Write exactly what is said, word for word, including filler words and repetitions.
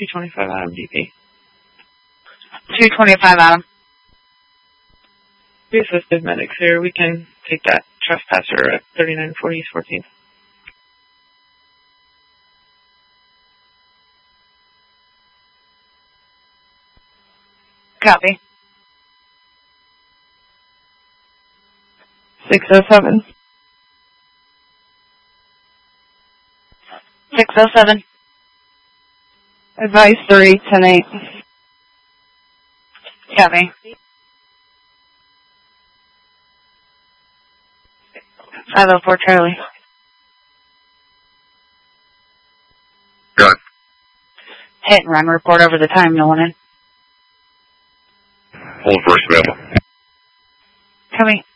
two twenty-five Adam D P. two twenty-five Adam. We assisted medics here. We can take that trespasser at thirty-nine forty East fourteenth. Copy. six oh seven. six oh seven. Advice three, ten eight. Copy. five oh four Charlie. Got it. Hit and run. Report over the time. No one in. Hold first available. Copy.